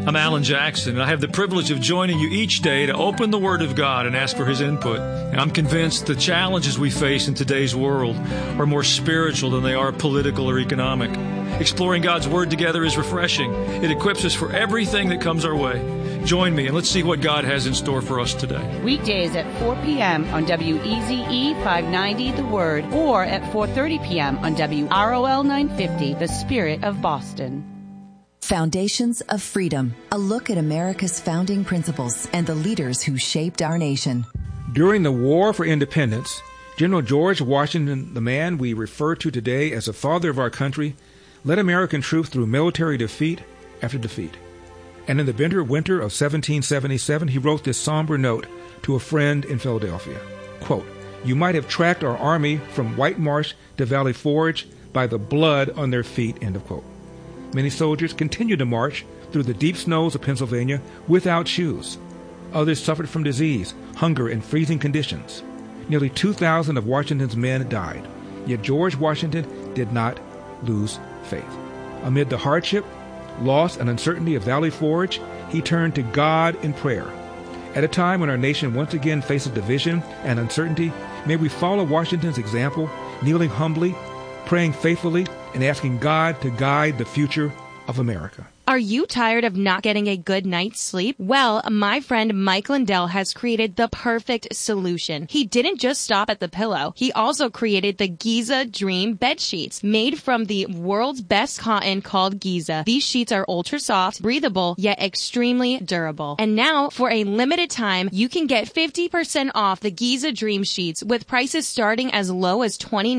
I'm Alan Jackson, and I have the privilege of joining you each day to open the Word of God and ask for His input. And I'm convinced the challenges we face in today's world are more spiritual than they are political or economic. Exploring God's Word together is refreshing. It equips us for everything that comes our way. Join me and let's see what God has in store for us today. Weekdays at 4 p.m. on WEZE 590 The Word, or at 4:30 p.m. on WROL 950 The Spirit of Boston. Foundations of Freedom, a look at America's founding principles and the leaders who shaped our nation. During the War for Independence, General George Washington, the man we refer to today as the father of our country, led American troops through military defeat after defeat. And in the bitter winter of 1777, he wrote this somber note to a friend in Philadelphia. Quote, "You might have tracked our army from White Marsh to Valley Forge by the blood on their feet," end of quote. Many soldiers continued to march through the deep snows of Pennsylvania without shoes. Others suffered from disease, hunger, and freezing conditions. Nearly 2,000 of Washington's men died. Yet George Washington did not lose faith. Amid the hardship, loss, and uncertainty of Valley Forge, he turned to God in prayer. At a time when our nation once again faces division and uncertainty, may we follow Washington's example, kneeling humbly, praying faithfully, and asking God to guide the future of America. Are you tired of not getting a good night's sleep? Well, my friend Mike Lindell has created the perfect solution. He didn't just stop at the pillow. He also created the Giza Dream bed sheets, made from the world's best cotton called Giza. These sheets are ultra soft, breathable, yet extremely durable. And now, for a limited time, you can get 50% off the Giza Dream sheets with prices starting as low as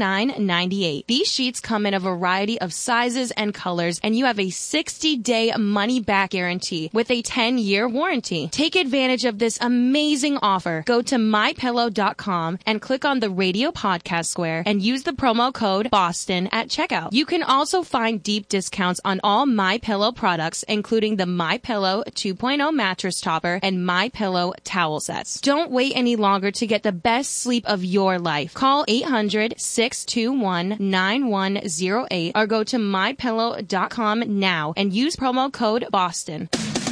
$29.98. These sheets come in a variety of sizes and colors, and you have a 60-day money-back guarantee with a 10-year warranty. Take advantage of this amazing offer. Go to MyPillow.com and click on the radio podcast square and use the promo code BOSTON at checkout. You can also find deep discounts on all MyPillow products, including the MyPillow 2.0 mattress topper and MyPillow towel sets. Don't wait any longer to get the best sleep of your life. Call 800-621-9108 or go to MyPillow.com now and use promo code BOSTON.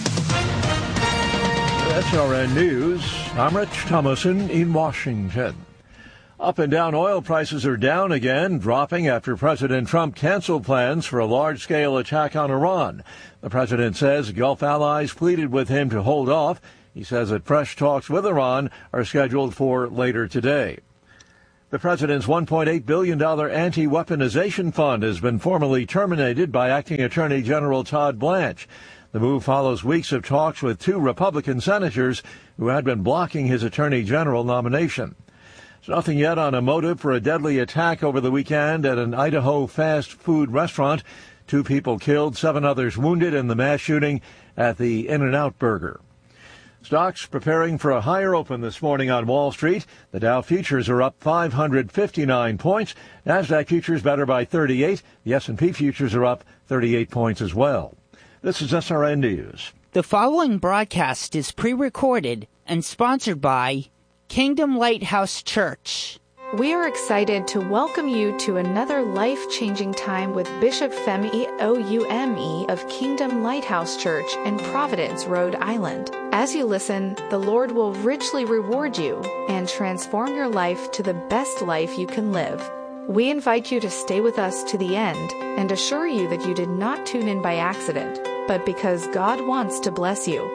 SRN News, I'm Rich Thomason in Washington. Up and down oil prices are down again, dropping after President Trump canceled plans for a large-scale attack on Iran. The president says Gulf allies pleaded with him to hold off. He says that fresh talks with Iran are scheduled for later today. The president's $1.8 billion anti-weaponization fund has been formally terminated by Acting Attorney General Todd Blanche. The move follows weeks of talks with two Republican senators who had been blocking his Attorney General nomination. There's nothing yet on a motive for a deadly attack over the weekend at an Idaho fast food restaurant. 2 people killed, 7 others wounded in the mass shooting at the In-N-Out Burger. Stocks preparing for a higher open this morning on Wall Street. The Dow futures are up 559 points. Nasdaq futures better by 38. The S&P futures are up 38 points as well. This is SRN News. The following broadcast is pre-recorded and sponsored by Kingdom Lighthouse Church. We are excited to welcome you to another life-changing time with Bishop Femi Oume of Kingdom Lighthouse Church in Providence, Rhode Island. As you listen, the Lord will richly reward you and transform your life to the best life you can live. We invite you to stay with us to the end and assure you that you did not tune in by accident, but because God wants to bless you.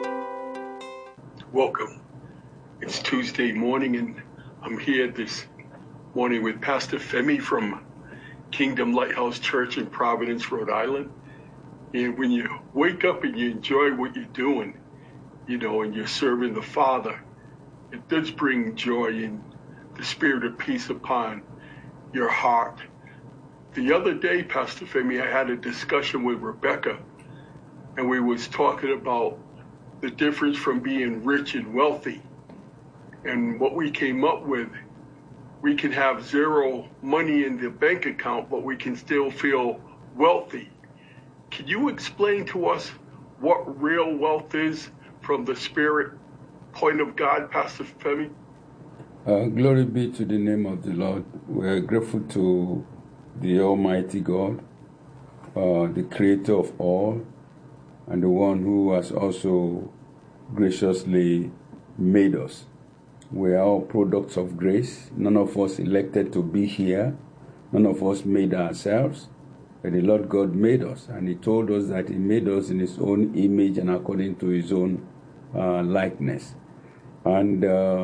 Welcome. It's Tuesday morning and I'm here this morning with Pastor Femi from Kingdom Lighthouse Church in Providence, Rhode Island. And when you wake up and you enjoy what you're doing, and you're serving the Father, it does bring joy and the spirit of peace upon your heart. The other day, Pastor Femi, I had a discussion with Rebecca, and we was talking about the difference from being rich and wealthy. And what we came up with, we can have zero money in the bank account, but we can still feel wealthy. Can you explain to us what real wealth is from the spirit point of God, Pastor Femi? Glory be to the name of the Lord. We're grateful to the Almighty God, the creator of all, and the one who has also graciously made us. We are all products of grace. None of us elected to be here. None of us made ourselves. But the Lord God made us, and He told us that He made us in His own image and according to His own likeness. And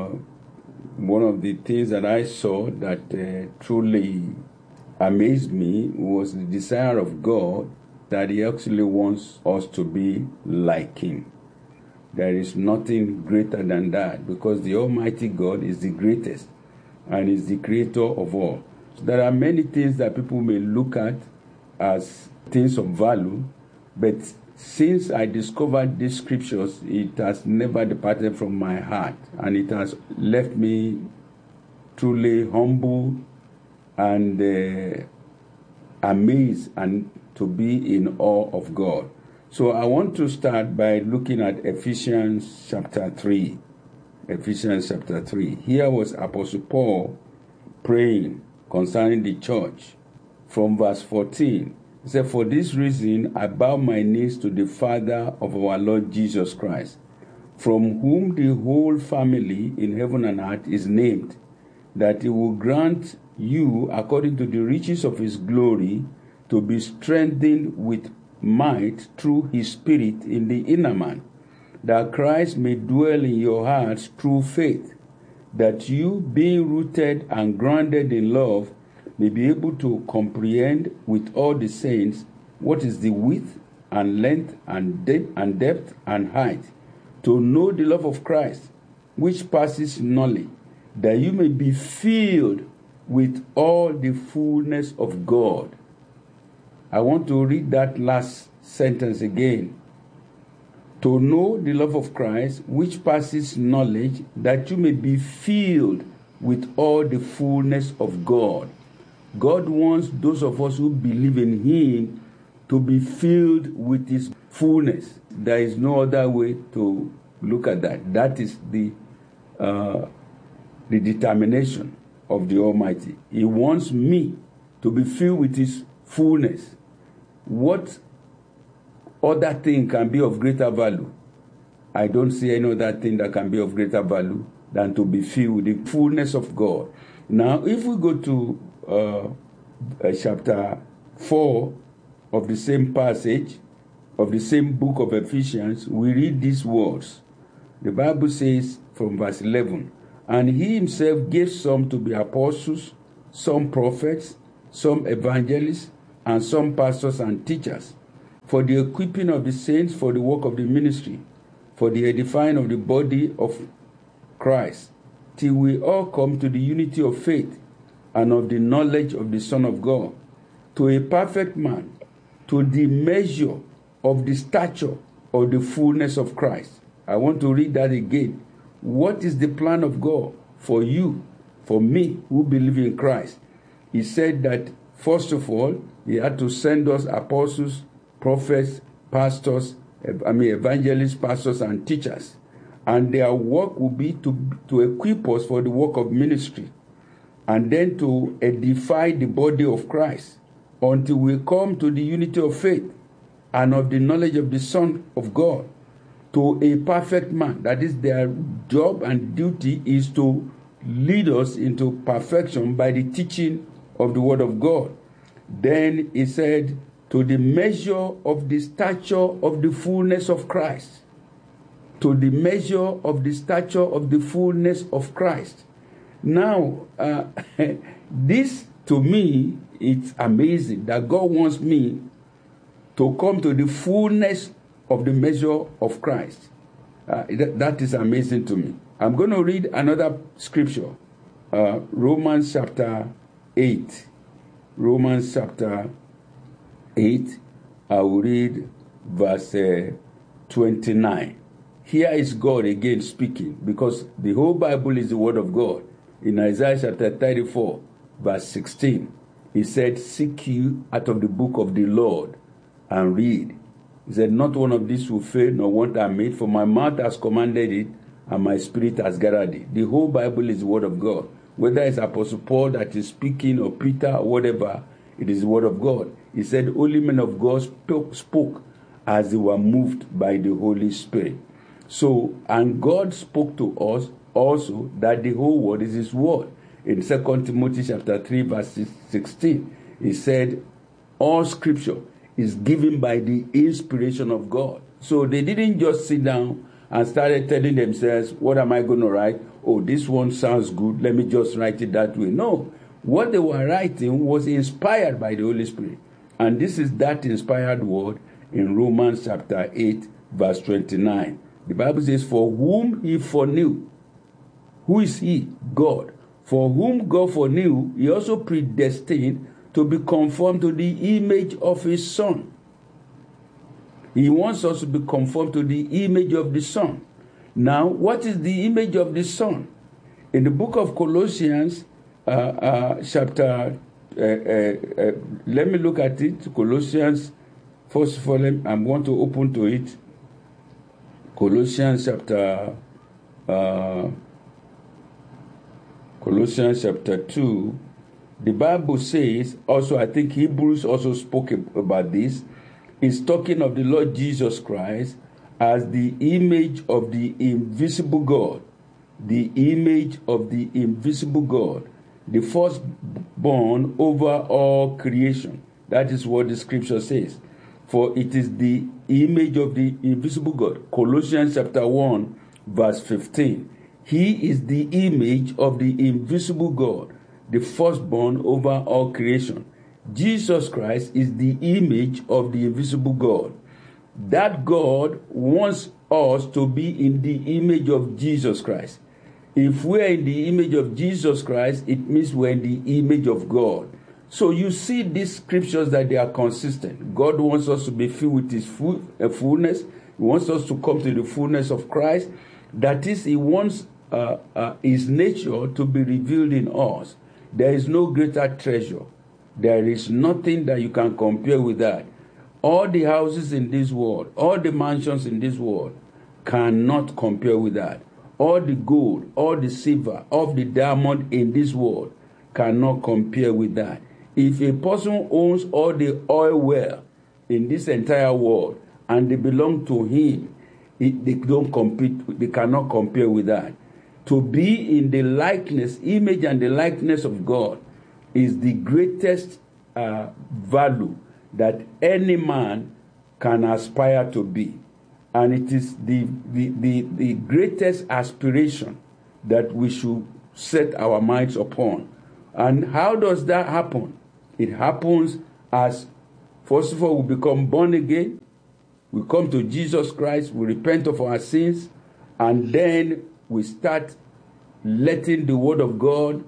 one of the things that I saw that truly amazed me was the desire of God that He actually wants us to be like Him. There is nothing greater than that, because the Almighty God is the greatest and is the creator of all. So there are many things that people may look at as things of value, but since I discovered these scriptures, it has never departed from my heart, and it has left me truly humble and amazed and to be in awe of God. So I want to start by looking at Ephesians chapter 3. Ephesians chapter 3. Here was Apostle Paul praying concerning the church. From verse 14, he said, "For this reason I bow my knees to the Father of our Lord Jesus Christ, from whom the whole family in heaven and earth is named, that He will grant you, according to the riches of His glory, to be strengthened with might through His Spirit in the inner man, that Christ may dwell in your hearts through faith, that you, being rooted and grounded in love, may be able to comprehend with all the saints what is the width and length and depth and height, to know the love of Christ, which passes knowledge, that you may be filled with all the fullness of God." I want to read that last sentence again. To know the love of Christ, which passes knowledge, that you may be filled with all the fullness of God. God wants those of us who believe in Him to be filled with His fullness. There is no other way to look at that. That is the determination of the Almighty. He wants me to be filled with His fullness. What other thing can be of greater value? I don't see any other thing that can be of greater value than to be filled with the fullness of God. Now, if we go to chapter 4 of the same passage, of the same book of Ephesians, we read these words. The Bible says from verse 11, "And He Himself gave some to be apostles, some prophets, some evangelists, and some pastors and teachers, for the equipping of the saints for the work of the ministry, for the edifying of the body of Christ, till we all come to the unity of faith and of the knowledge of the Son of God, to a perfect man, to the measure of the stature of the fullness of Christ." I want to read that again. What is the plan of God for you, for me, who believe in Christ? He said that, first of all, He had to send us apostles, prophets, pastors, evangelists, pastors, and teachers. And their work will be to equip us for the work of ministry, and then to edify the body of Christ until we come to the unity of faith and of the knowledge of the Son of God, to a perfect man. That is, their job and duty is to lead us into perfection by the teaching of the Word of God. Then He said, to the measure of the stature of the fullness of Christ. To the measure of the stature of the fullness of Christ. Now, this to me, it's amazing that God wants me to come to the fullness of the measure of Christ. That is amazing to me. I'm going to read another scripture, Romans chapter 8. Romans chapter 8, I will read verse 29. Here is God again speaking, because the whole Bible is the Word of God. In Isaiah chapter 34, verse 16, He said, "Seek you out of the book of the Lord and read." He said, "Not one of these will fail, nor one are made, for my mouth has commanded it, and my spirit has gathered it." The whole Bible is the Word of God. Whether it's Apostle Paul that is speaking, or Peter, or whatever, it is the Word of God. He said, "Holy men of God spoke, as they were moved by the Holy Spirit. So, and God spoke to us also that the whole word is his word. In 2 Timothy chapter 3 verse 16, he said, all scripture is given by the inspiration of God. So they didn't just sit down and started telling themselves, what am I going to write? Oh, this one sounds good. Let me just write it that way. No. What they were writing was inspired by the Holy Spirit. And this is that inspired word in Romans chapter 8, verse 29. The Bible says, for whom he foreknew. Who is he? God. For whom God foreknew, he also predestined to be conformed to the image of his Son. He wants us to be conformed to the image of the Son. Now, what is the image of the Son? In the book of Colossians, chapter, let me look at it. Colossians, first of all, I'm going to open to it. Colossians chapter 2, the Bible says, also I think Hebrews also spoke about this, is talking of the Lord Jesus Christ as the image of the invisible God, the image of the invisible God, the firstborn over all creation. That is what the scripture says. For it is the image of the invisible God. Colossians chapter 1, verse 15. He is the image of the invisible God, the firstborn over all creation. Jesus Christ is the image of the invisible God. That God wants us to be in the image of Jesus Christ. If we're in the image of Jesus Christ, it means we're in the image of God. So you see these scriptures that they are consistent. God wants us to be filled with his fullness. He wants us to come to the fullness of Christ. That is, he wants his nature to be revealed in us. There is no greater treasure. There is nothing that you can compare with that. All the houses in this world, all the mansions in this world cannot compare with that. All the gold, all the silver, all the diamond in this world cannot compare with that. If a person owns all the oil well in this entire world and they belong to him, they don't compete. They cannot compare with that. To be in the likeness, image and the likeness of God is the greatest value that any man can aspire to be. And it is the greatest aspiration that we should set our minds upon. And how does that happen? It happens as, first of all, we become born again. We come to Jesus Christ. We repent of our sins. And then we start letting the Word of God,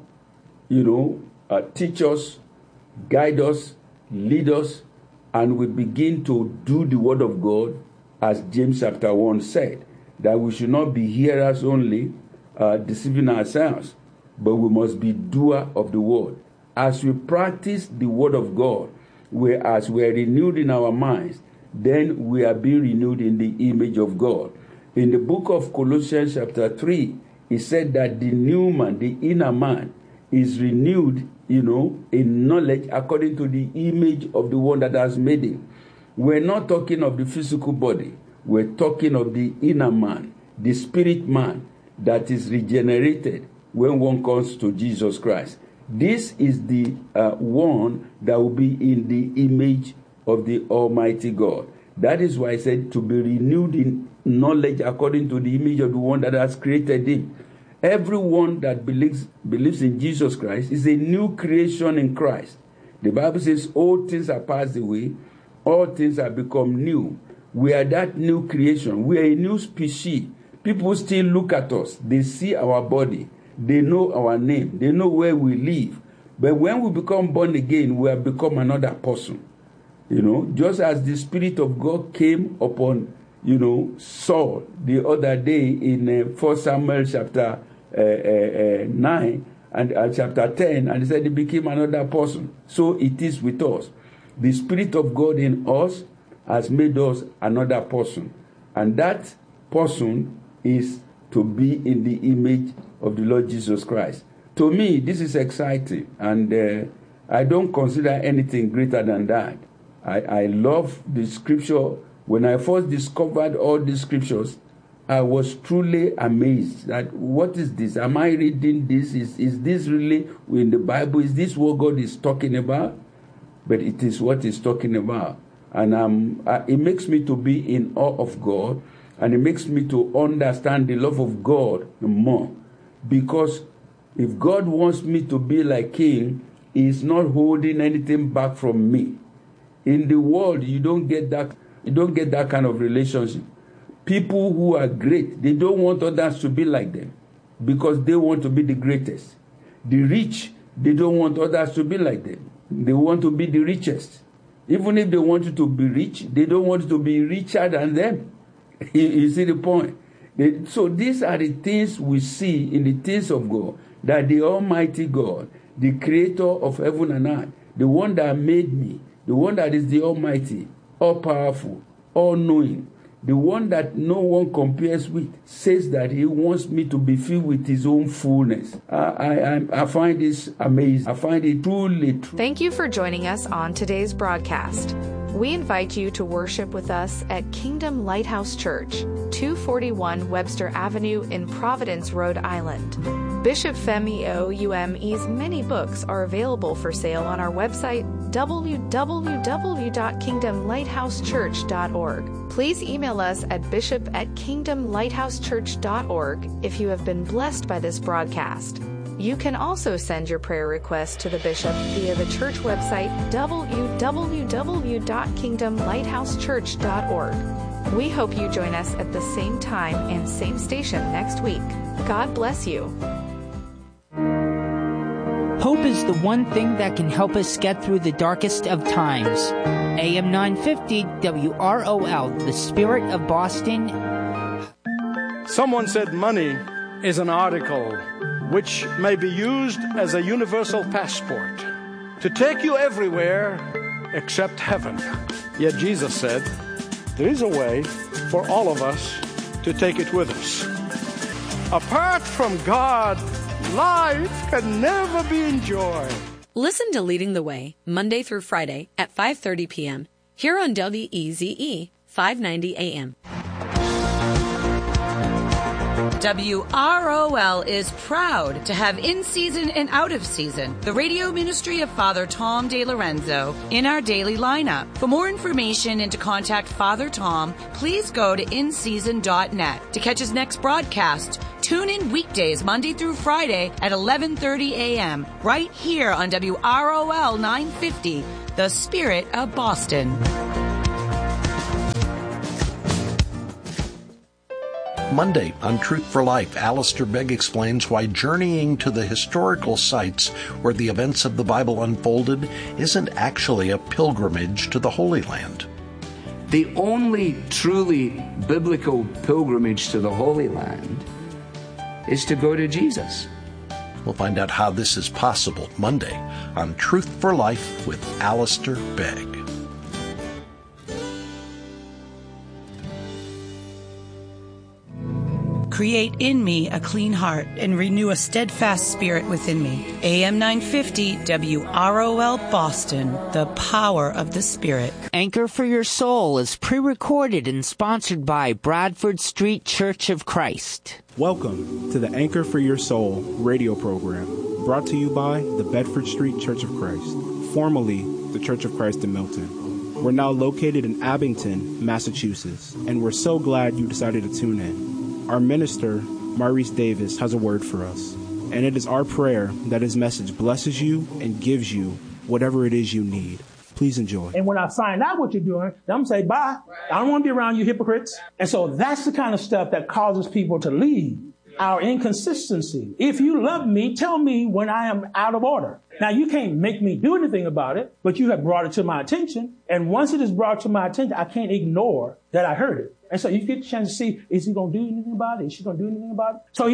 teach us, guide us, lead us. And we begin to do the Word of God, as James chapter 1 said, that we should not be hearers only, deceiving ourselves, but we must be doer of the Word. As we practice the Word of God, as we are renewed in our minds, then we are being renewed in the image of God. In the book of Colossians chapter 3, it said that the new man, the inner man, is renewed, in knowledge according to the image of the one that has made him. We're not talking of the physical body. We're talking of the inner man, the spirit man that is regenerated when one comes to Jesus Christ. This is the one that will be in the image of the Almighty God. That is why I said to be renewed in knowledge according to the image of the one that has created him. Everyone that believes in Jesus Christ is a new creation in Christ. The Bible says all things are passed away, all things have become new. We are that new creation. We are a new species. People still look at us. They see our body. They know our name. They know where we live. But when we become born again, we have become another person. Just as the Spirit of God came upon, Saul the other day in 1 Samuel chapter 9 and chapter 10, and he said he became another person. So it is with us. The Spirit of God in us has made us another person. And that person is to be in the image of the Lord Jesus Christ. To me, this is exciting. And I don't consider anything greater than that. I love the scripture When I first discovered all these scriptures, I was truly amazed that what is this? Am I reading this? Is this really in the Bible? Is this what God is talking about? But it is what He's talking about. And it makes me to be in awe of God, and it makes me to understand the love of God more. Because if God wants me to be like Him, He is not holding anything back from me. In the world, you don't get that kind of relationship. People who are great, they don't want others to be like them because they want to be the greatest. The rich, they don't want others to be like them. They want to be the richest. Even if they want you to be rich, they don't want you to be richer than them. You see the point? So these are the things we see in the things of God, that the Almighty God, the creator of heaven and earth, the one that made me, the one that is the Almighty, all-powerful, all-knowing, the one that no one compares with, says that He wants me to be filled with His own fullness. I find this amazing. I find it truly true. Thank you for joining us on today's broadcast. We invite you to worship with us at Kingdom Lighthouse Church, 241 Webster Avenue in Providence, Rhode Island. Bishop Femi Oume's many books are available for sale on our website, www.kingdomlighthousechurch.org. Please email us at bishop@kingdomlighthousechurch.org if you have been blessed by this broadcast. You can also send your prayer requests to the bishop via the church website, www.kingdomlighthousechurch.org. We hope you join us at the same time and same station next week. God bless you. Hope is the one thing that can help us get through the darkest of times. AM 950 WROL, the Spirit of Boston. Someone said money is an article which may be used as a universal passport to take you everywhere except heaven. Yet Jesus said, there is a way for all of us to take it with us. Apart from God, life can never be enjoyed. Listen to Leading the Way, Monday through Friday at 5:30 p.m. here on WEZE 590 AM. WROL is proud to have in season and out of season the radio ministry of Father Tom DeLorenzo in our daily lineup. For more information and to contact Father Tom, please go to inseason.net. To catch his next broadcast, tune in weekdays Monday through Friday at 11:30 a.m. right here on WROL 950, the Spirit of Boston. Monday on Truth for Life, Alistair Begg explains why journeying to the historical sites where the events of the Bible unfolded isn't actually a pilgrimage to the Holy Land. The only truly biblical pilgrimage to the Holy Land is to go to Jesus. We'll find out how this is possible Monday on Truth for Life with Alistair Begg. Create in me a clean heart and renew a steadfast spirit within me. AM 950 WROL Boston, the power of the Spirit. Anchor for Your Soul is pre-recorded and sponsored by Bradford Street Church of Christ. Welcome to the Anchor for Your Soul radio program, brought to you by the Bedford Street Church of Christ, formerly the Church of Christ in Milton. We're now located in Abington, Massachusetts, and we're so glad you decided to tune in. Our minister, Maurice Davis, has a word for us, and it is our prayer that his message blesses you and gives you whatever it is you need. Please enjoy. And when I find out what you're doing, I'm going to say, bye. I don't want to be around you hypocrites. And so that's the kind of stuff that causes people to leave. Our inconsistency. If you love me, tell me when I am out of order. Now, you can't make me do anything about it, but you have brought it to my attention. And once it is brought to my attention, I can't ignore that I heard it. And so you get the chance to see, is he going to do anything about it? Is she going to do anything about it? So he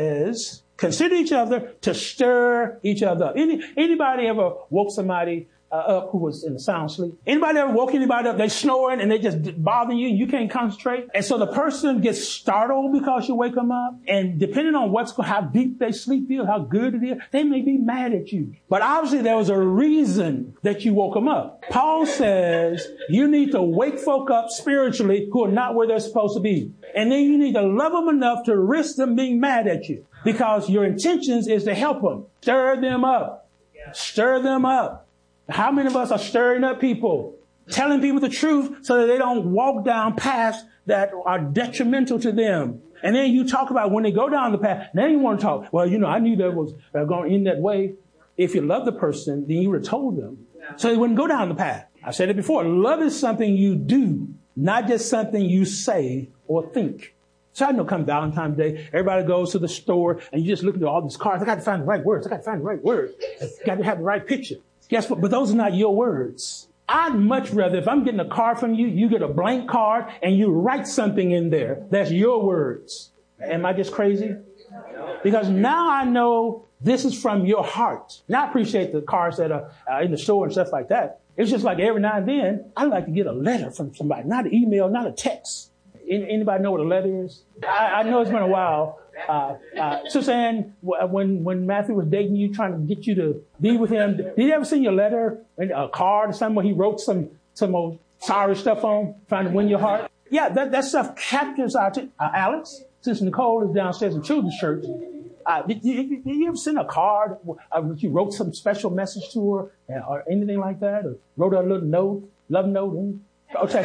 says, consider each other to stir each other up. Anybody ever woke somebody up who was in a sound sleep? Anybody ever woke anybody up? They snoring and they just bothering you and you can't concentrate. And so the person gets startled because you wake them up. And depending on how deep they sleep is, how good it is, they may be mad at you. But obviously there was a reason that you woke them up. Paul says you need to wake folk up spiritually who are not where they're supposed to be. And then you need to love them enough to risk them being mad at you because your intentions is to help them. Stir them up. Stir them up. How many of us are stirring up people, telling people the truth so that they don't walk down paths that are detrimental to them? And then you talk about when they go down the path, now you want to talk. Well, I knew that was going in that way. If you love the person, then you would have told them. So they wouldn't go down the path. I said it before. Love is something you do, not just something you say or think. So I know come Valentine's Day, everybody goes to the store and you just look at all these cards. I got to find the right words. I got to have the right picture. Guess what? But those are not your words. I'd much rather, if I'm getting a card from you, you get a blank card and you write something in there. That's your words. Am I just crazy? Because now I know this is from your heart. Now I appreciate the cards that are in the store and stuff like that. It's just like every now and then, I like to get a letter from somebody, not an email, not a text. Anybody know what a letter is? I know it's been a while. Sister Ann, when Matthew was dating you, trying to get you to be with him, did he ever send you a letter, a card or something where he wrote some old sorry stuff on, trying to win your heart? Yeah, that stuff captures our Alex, since Nicole is downstairs in Children's Church, did you ever send a card you wrote some special message to her or anything like that? Or wrote her a little note, love note? Okay.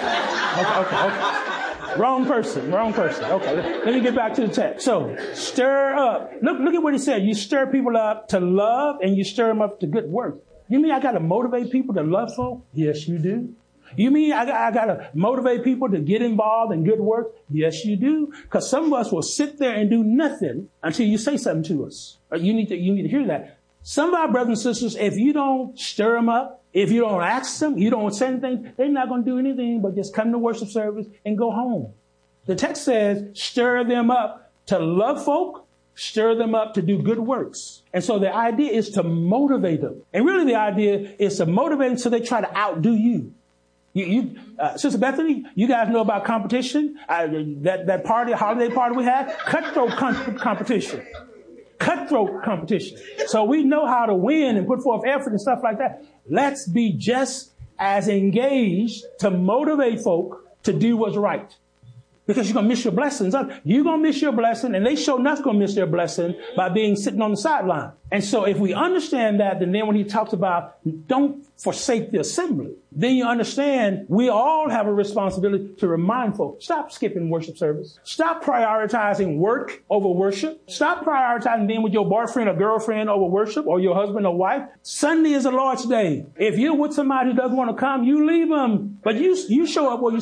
Wrong person. Okay, let me get back to the text. So, stir up. Look at what he said. You stir people up to love and you stir them up to good work. You mean I got to motivate people to love folk? Yes, you do. You mean I got to motivate people to get involved in good work? Yes, you do. Because some of us will sit there and do nothing until you say something to us. You need to hear that. Some of our brothers and sisters, if you don't stir them up, if you don't ask them, you don't say anything, they're not going to do anything but just come to worship service and go home. The text says, stir them up to love folk, stir them up to do good works. And so the idea is to motivate them. And really the idea is to motivate them so they try to outdo you. Sister Bethany, you guys know about competition? That party, holiday party we had? Cutthroat competition. Cutthroat competition. So we know how to win and put forth effort and stuff like that. Let's be just as engaged to motivate folk to do what's right. Because you're going to miss your blessings. You're going to miss your blessing, and they sure enough going to miss their blessing by being sitting on the sideline. And so if we understand that, then when he talks about don't forsake the assembly, then you understand we all have a responsibility to remind folks, stop skipping worship service. Stop prioritizing work over worship. Stop prioritizing being with your boyfriend or girlfriend over worship or your husband or wife. Sunday is the Lord's day. If you're with somebody who doesn't want to come, you leave them. But you show up where you